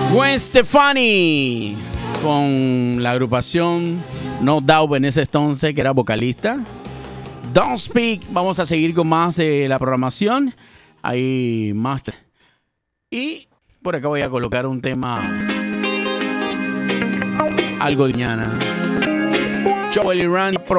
Gwen Stefani con la agrupación No Doubt en ese entonces, que era vocalista. Don't Speak. Vamos a seguir con más de la programación. Hay más. Y por acá voy a colocar un tema algo de mañana. Joel y Randy